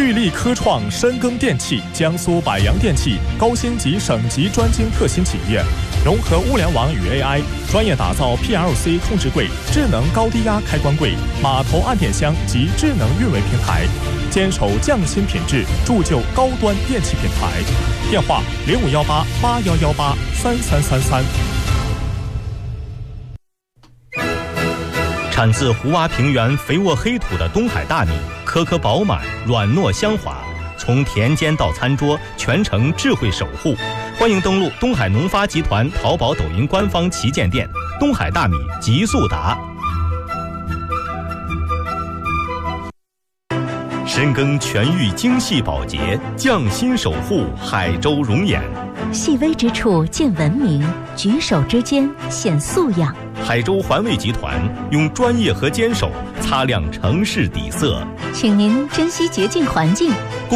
绿力科创深耕电气，江苏百洋电器高星级省级专精特新企业，融合物联网与 AI， 专业打造 PLC 控制柜、智能高低压开关柜、码头按电箱及智能运维平台，坚守匠心品质，铸就高端电气品牌。电话051881183333。 产自胡洼平原肥沃黑土的东海大米，颗颗饱满，软糯香滑，从田间到餐桌，全程智慧守护。欢迎登录东海农发集团淘宝、抖音官方旗舰店“东海大米极速达”。深耕全域精细保洁，匠心守护海州容颜。 细微之处见文明，举手之间显素养。 海州环卫集团用专业和坚守擦亮城市底色， 请您珍惜洁净环境，